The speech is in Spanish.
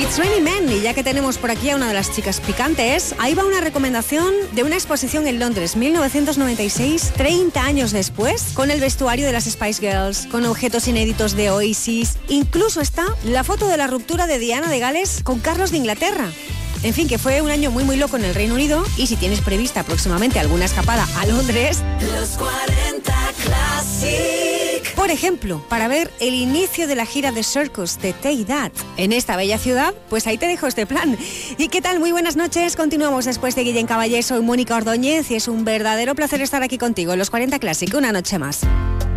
It's Raining Men, y ya que tenemos por aquí a una de las chicas picantes, ahí va una recomendación de una exposición en Londres, 1996, 30 años después, con el vestuario de las Spice Girls, con objetos inéditos de Oasis, incluso está la foto de la ruptura de Diana de Gales con Carlos de Inglaterra. En fin, que fue un año muy muy loco en el Reino Unido, y si tienes prevista próximamente alguna escapada a Londres, Los 40 Classic. por ejemplo, para ver el inicio de la gira de Circus de Take That en esta bella ciudad, pues ahí te dejo este plan. ¿Y qué tal? Muy buenas noches. Continuamos después de Guillén Caballé. Soy Mónica Ordóñez y es un verdadero placer estar aquí contigo en Los 40 Classic una noche más.